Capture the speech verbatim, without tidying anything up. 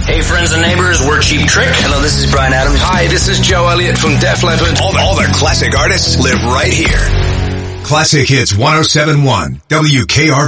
Hey, friends and neighbors, we're Cheap Trick. Hello, this is Bryan Adams. Hi, this is Joe Elliott from Def Leppard. All the, all the classic artists live right here. Classic Hits one oh seven point one W K R